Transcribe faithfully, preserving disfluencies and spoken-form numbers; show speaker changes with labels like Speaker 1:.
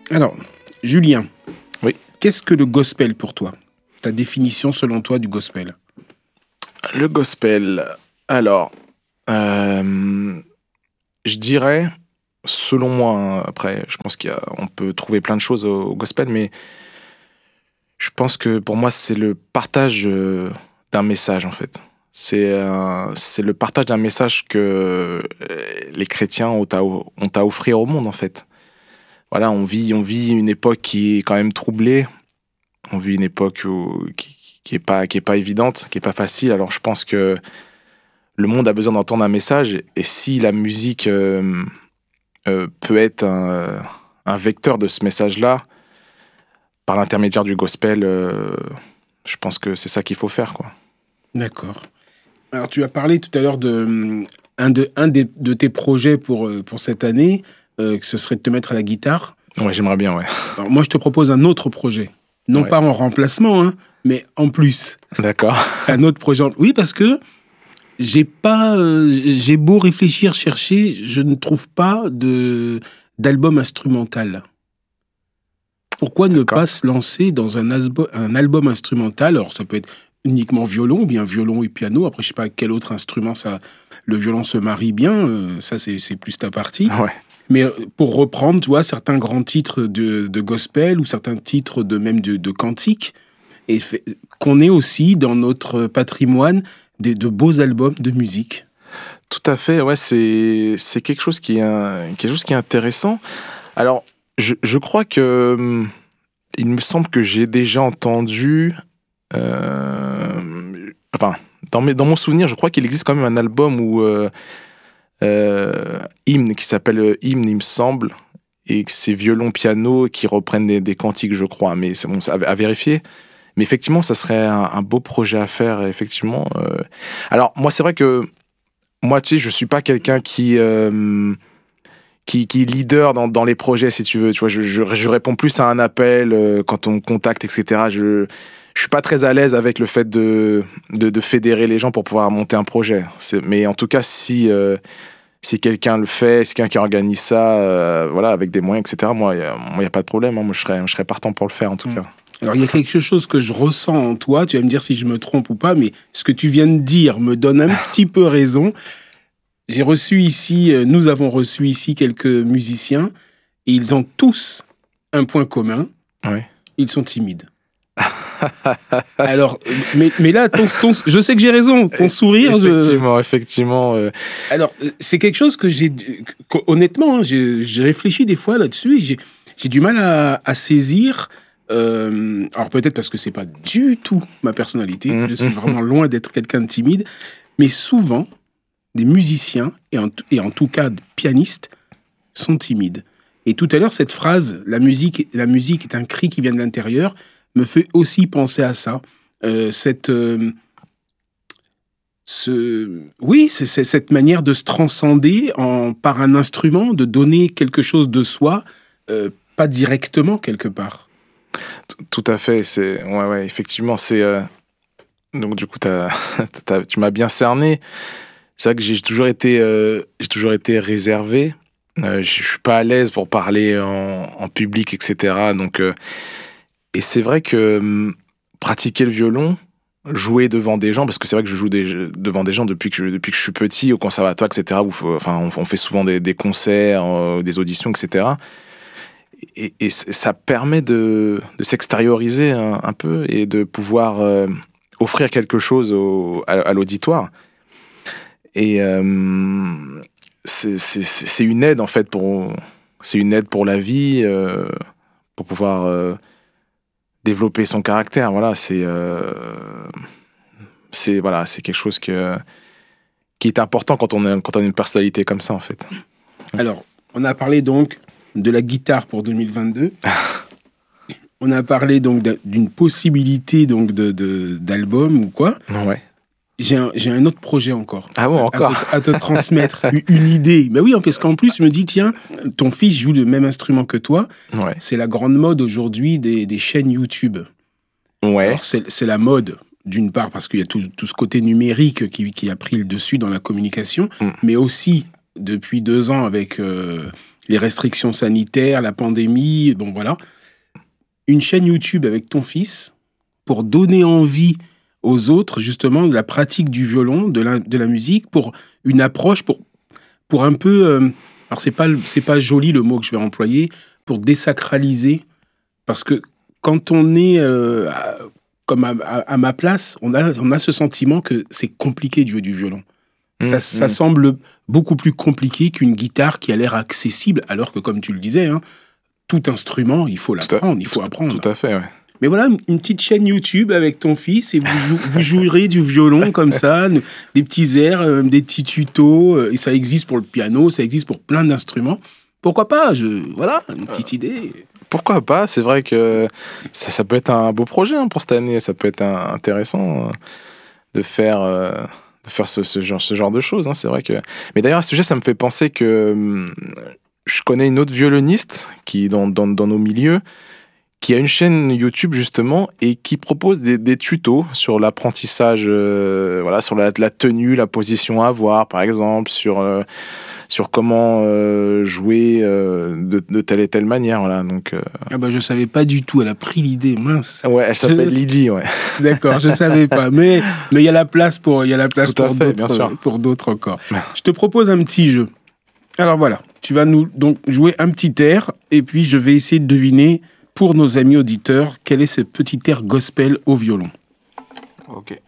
Speaker 1: Alors, Julien,
Speaker 2: Oui.
Speaker 1: qu'est-ce que le gospel pour toi? Ta définition selon toi du gospel?
Speaker 2: Le gospel, alors, euh, je dirais, selon moi, hein, après, je pense qu'on peut trouver plein de choses au, au gospel, mais je pense que pour moi, c'est le partage euh, d'un message, en fait. C'est euh, c'est le partage d'un message que euh, les chrétiens ont à, ont à offrir au monde, en fait. Voilà, on vit, on vit une époque qui est quand même troublée. On vit une époque où, qui, qui est pas, qui est pas évidente, qui est pas facile. Alors, je pense que le monde a besoin d'entendre un message. Et si la musique euh, euh, peut être un, un vecteur de ce message-là, par l'intermédiaire du gospel, euh, je pense que c'est ça qu'il faut faire, quoi.
Speaker 1: D'accord. Alors, tu as parlé tout à l'heure de hum, un de, un des- de tes projets pour, euh, pour cette année, euh, que ce serait de te mettre à la guitare.
Speaker 2: Ouais, j'aimerais bien, ouais.
Speaker 1: Alors, moi, je te propose un autre projet. Non
Speaker 2: Ouais.
Speaker 1: pas en remplacement, hein, mais en plus.
Speaker 2: D'accord.
Speaker 1: Un autre projet. en- Oui, parce que j'ai pas, euh, j'ai beau réfléchir, chercher, je ne trouve pas de d'album instrumental. Pourquoi ne
Speaker 2: D'accord.
Speaker 1: pas se lancer dans un, asbo- un album instrumental? Alors, ça peut être uniquement violon, ou bien violon et piano. Après, je sais pas quel autre instrument ça, le violon se marie bien. euh, ça, c'est c'est plus ta partie.
Speaker 2: Ouais.
Speaker 1: Mais euh, pour reprendre, tu vois, certains grands titres de, de gospel ou certains titres de même de, de cantiques, et fait- qu'on ait aussi dans notre patrimoine des, de beaux albums de musique.
Speaker 2: Tout à fait, ouais, c'est, c'est quelque chose qui est, un- quelque chose qui est intéressant. Alors, je, je crois que, hum, il me semble que j'ai déjà entendu, euh, enfin, dans, mes, dans mon souvenir, je crois qu'il existe quand même un album où, euh, euh, Hymne, qui s'appelle euh, Hymne, il me semble, et que c'est violon, piano qui reprennent des, des cantiques, je crois, mais c'est bon, c'est à, à vérifier. Mais effectivement, ça serait un, un beau projet à faire, effectivement. euh. Alors, moi, c'est vrai que moi, tu sais, je suis pas quelqu'un qui, euh, qui, qui est leader dans, dans les projets, si tu veux. Tu vois, je, je, je réponds plus à un appel euh, quand on me contacte, et cetera. Je, je suis pas très à l'aise avec le fait de, de, de fédérer les gens pour pouvoir monter un projet. C'est, mais en tout cas, si, euh, si quelqu'un le fait, si quelqu'un qui organise ça, euh, voilà, avec des moyens, et cetera, moi, il n'y a, moi, y a pas de problème. Hein. Moi, je serais, je serais partant pour le faire, en tout
Speaker 1: Mm.
Speaker 2: cas.
Speaker 1: Alors, il y a quelque chose que je ressens en toi, tu vas me dire si je me trompe ou pas, mais ce que tu viens de dire me donne un petit peu raison. J'ai reçu ici, euh, nous avons reçu ici quelques musiciens, et ils ont tous un point commun,
Speaker 2: Ouais.
Speaker 1: ils sont timides. Alors, euh, mais, mais là, ton, ton- je sais que j'ai raison, ton sourire... je-
Speaker 2: Effectivement, effectivement. euh,
Speaker 1: Alors, euh, c'est quelque chose que j'ai... que- honnêtement, hein, j'ai j'ai réfléchi des fois là-dessus, et j'ai j'ai du mal à, à saisir... euh, alors peut-être parce que c'est pas du tout ma personnalité,
Speaker 2: Mm,
Speaker 1: je suis
Speaker 2: mm.
Speaker 1: vraiment loin d'être quelqu'un de timide, mais souvent, des musiciens, et en, et en tout cas des pianistes, sont timides. Et tout à l'heure, cette phrase, la musique, la musique est un cri qui vient de l'intérieur, me fait aussi penser à ça. Euh, cette, euh, ce, oui, c'est c'est cette manière de se transcender en, par un instrument, de donner quelque chose de soi, euh, pas directement quelque part.
Speaker 2: T- Tout à fait. C'est, ouais, ouais, effectivement, c'est. euh, Donc, du coup, t'as, t'as- tu m'as bien cerné. C'est vrai que j'ai toujours été, euh, j'ai toujours été réservé. Euh, je suis pas à l'aise pour parler en, en public, et cetera. Donc, euh, et c'est vrai que hum, pratiquer le violon, jouer devant des gens, parce que c'est vrai que je joue des- devant des gens depuis que, je- depuis que je suis petit au conservatoire, et cetera. Où faut- enfin, on, on fait souvent des, des concerts, euh, des auditions, et cetera. Et, et c- ça permet de, de s'extérioriser un, un peu et de pouvoir euh, offrir quelque chose au, à, à l'auditoire. Et euh, c'est c'est- c'est- c'est une aide, en fait, pour, c'est une aide pour la vie, euh, pour pouvoir euh, développer son caractère. Voilà, c'est euh, c'est voilà, c'est quelque chose que, qui est important quand on, a, quand on a une personnalité comme ça, en fait.
Speaker 1: Alors, on a parlé donc de la guitare pour deux mille vingt-deux. On a parlé donc d'un- d'une possibilité donc de, de- d'album ou quoi.
Speaker 2: Ouais.
Speaker 1: J'ai un, j'ai un autre projet encore.
Speaker 2: Ah bon,
Speaker 1: À-
Speaker 2: encore
Speaker 1: à, te, à te transmettre une, une idée. Mais oui, parce qu'en plus, je me dis, tiens, ton fils joue le même instrument que toi.
Speaker 2: Ouais.
Speaker 1: C'est la grande mode aujourd'hui des, des chaînes YouTube.
Speaker 2: Ouais.
Speaker 1: Alors, c'est, c'est la mode, d'une part, parce qu'il y a tout, tout ce côté numérique qui, qui a pris le dessus dans la communication,
Speaker 2: Mm.
Speaker 1: mais aussi, depuis deux ans, avec, euh, les restrictions sanitaires, la pandémie, bon voilà. Une chaîne YouTube avec ton fils pour donner envie aux autres, justement, de la pratique du violon, de la, de la musique, pour une approche, pour, pour un peu... Euh, alors, c'est pas, c'est pas joli le mot que je vais employer, pour désacraliser, parce que quand on est euh, à, comme à, à, à ma place, on a, on a ce sentiment que c'est compliqué de jouer du violon. Mmh, ça, mmh. ça semble beaucoup plus compliqué qu'une guitare qui a l'air accessible, alors que, comme tu le disais, hein, tout instrument, il faut l'apprendre, il faut
Speaker 2: tout,
Speaker 1: apprendre.
Speaker 2: Tout à fait, ouais.
Speaker 1: Mais voilà, une petite chaîne YouTube avec ton fils et vous, jou- vous jouerez du violon comme ça, des petits airs, euh, des petits tutos, euh, et ça existe pour le piano, ça existe pour plein d'instruments. Pourquoi pas je, Voilà, une petite euh, idée.
Speaker 2: Pourquoi pas? C'est vrai que ça, ça peut être un beau projet hein, pour cette année, ça peut être un, intéressant euh, de faire... Euh... de faire ce, ce, genre, ce genre de choses, hein, c'est vrai que... Mais d'ailleurs, à ce sujet, ça me fait penser que hum, je connais une autre violoniste qui, dans, dans, dans nos milieux, qui a une chaîne YouTube, justement, et qui propose des, des tutos sur l'apprentissage, euh, voilà, sur la, la tenue, la position à avoir, par exemple, sur, euh, sur comment euh, jouer euh, de, de telle et telle manière, voilà, donc... Euh...
Speaker 1: Ah bah, je savais pas du tout, elle a pris l'idée, mince.
Speaker 2: Ouais, elle s'appelle Lydie, ouais.
Speaker 1: D'accord, je savais pas, mais mais il y a la place pour il y a la place pour
Speaker 2: fait,
Speaker 1: d'autres pour d'autres encore. Je te propose un petit jeu. Alors voilà, tu vas nous donc jouer un petit air et puis je vais essayer de deviner pour nos amis auditeurs quel est ce petit air gospel au violon.
Speaker 2: OK.